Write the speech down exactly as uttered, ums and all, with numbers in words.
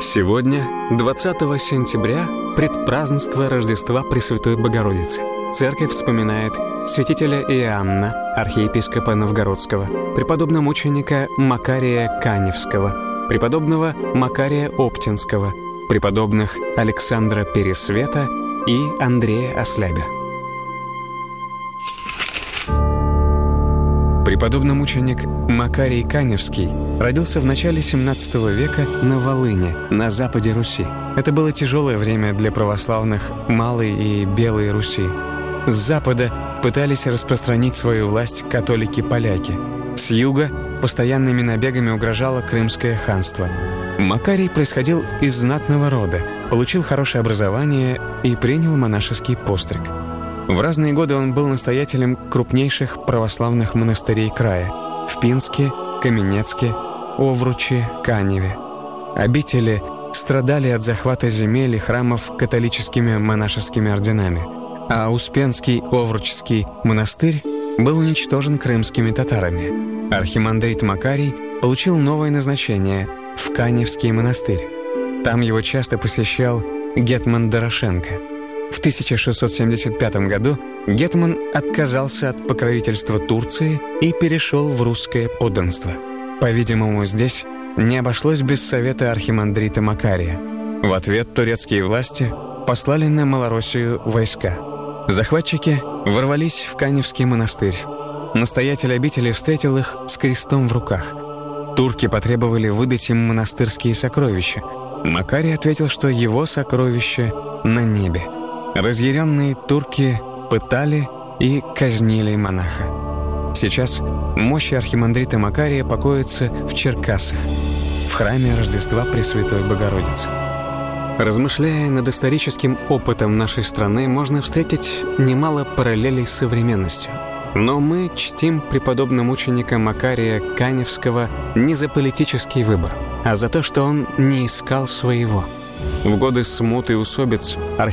Сегодня, двадцатого сентября, предпразднество Рождества Пресвятой Богородицы. Церковь вспоминает святителя Иоанна, архиепископа Новгородского, преподобномученика Макария Каневского, преподобного Макария Оптинского, преподобных Александра Пересвета и Андрея Ослябя. Преподобномученик Макарий Каневский родился в начале семнадцатого века на Волыне, на западе Руси. Это было тяжелое время для православных Малой и Белой Руси. С запада пытались распространить свою власть католики-поляки. С юга постоянными набегами угрожало Крымское ханство. Макарий происходил из знатного рода, получил хорошее образование и принял монашеский постриг. В разные годы он был настоятелем крупнейших православных монастырей края – в Пинске, Каменецке, Овруче, Каневе. Обители страдали от захвата земель и храмов католическими монашескими орденами, а Успенский Овручский монастырь был уничтожен крымскими татарами. Архимандрит Макарий получил новое назначение – в Каневский монастырь. Там его часто посещал гетман Дорошенко. В тысяча шестьсот семьдесят пятом году гетман отказался от покровительства Турции и перешел в русское подданство. По-видимому, здесь не обошлось без совета архимандрита Макария. В ответ турецкие власти послали на Малороссию войска. Захватчики ворвались в Каневский монастырь. Настоятель обители встретил их с крестом в руках. Турки потребовали выдать им монастырские сокровища. Макарий ответил, что его сокровища на небе. Разъяренные турки пытали и казнили монаха. Сейчас мощи архимандрита Макария покоятся в Черкассах, в храме Рождества Пресвятой Богородицы. Размышляя над историческим опытом нашей страны, можно встретить немало параллелей с современностью. Но мы чтим преподобномученика Макария Каневского не за политический выбор, а за то, что он не искал своего. В годы смут и усобиц